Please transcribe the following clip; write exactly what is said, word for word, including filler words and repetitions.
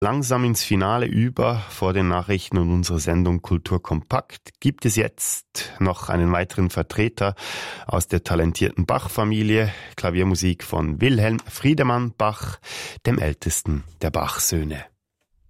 Langsam ins Finale über. Vor den Nachrichten und unserer Sendung Kultur kompakt gibt es jetzt noch einen weiteren Vertreter aus der talentierten Bach-Familie. Klaviermusik von Wilhelm Friedemann Bach, dem ältesten der Bach-Söhne.